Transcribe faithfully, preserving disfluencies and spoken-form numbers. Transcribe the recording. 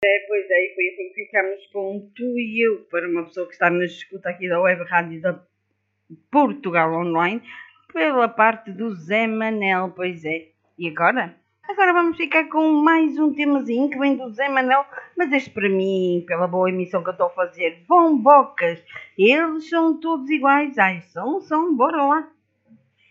É, pois é, e foi assim que ficámos com tu e eu, para uma pessoa que está na escuta aqui da Web Rádio da Portugal Online, pela parte do Zé Manel, pois é. E agora? Agora vamos ficar com mais um temazinho que vem do Zé Manel, mas este para mim, pela boa emissão que eu estou a fazer, bombocas, eles são todos iguais, ai, são, são, bora lá.